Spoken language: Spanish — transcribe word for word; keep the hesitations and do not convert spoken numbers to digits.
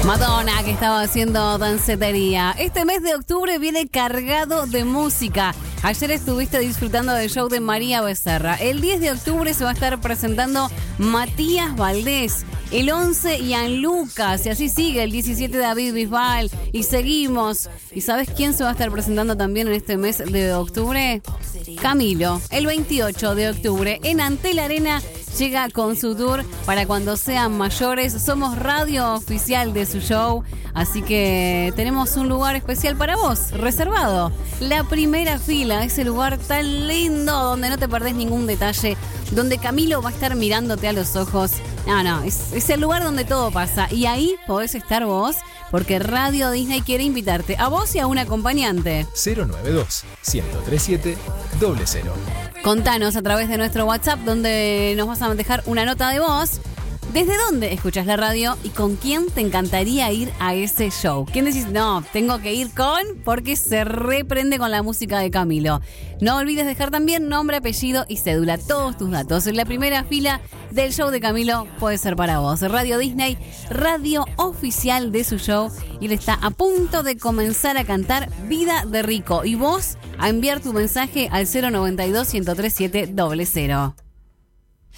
Madonna, que estaba haciendo dancetería. Este mes de octubre viene cargado de música. Ayer estuviste disfrutando del show de María Becerra. El diez de octubre se va a estar presentando Matías Valdés. El once, Ian Lucas. Y así sigue. El diecisiete, David Bisbal. Y seguimos. ¿Y sabes quién se va a estar presentando también en este mes de octubre? Camilo. El veintiocho de octubre en Antel Arena llega con su tour para cuando sean mayores. Somos radio oficial de su show, así que tenemos un lugar especial para vos, reservado. La primera fila, ese lugar tan lindo donde no te perdés ningún detalle, donde Camilo va a estar mirándote a los ojos. No, no, es, es el lugar donde todo pasa y ahí podés estar vos, porque Radio Disney quiere invitarte a vos y a un acompañante. cero nueve dos, uno cero tres siete, cero cero. Contanos a través de nuestro WhatsApp, donde nos vas a dejar una nota de voz. ¿Desde dónde escuchas la radio y con quién te encantaría ir a ese show? ¿Quién decís? No, tengo que ir con, porque se reprende con la música de Camilo. No olvides dejar también nombre, apellido y cédula, todos tus datos. En la primera fila del show de Camilo puede ser para vos. Radio Disney, radio oficial de su show, y él está a punto de comenzar a cantar Vida de Rico. Y vos a enviar tu mensaje al cero noventa y dos, ciento tres siete, cero cero.